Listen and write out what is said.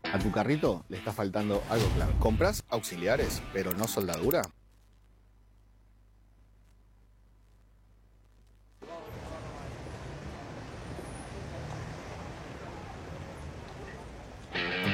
A tu carrito le está faltando algo clave. ¿Comprás auxiliares, pero no soldadura?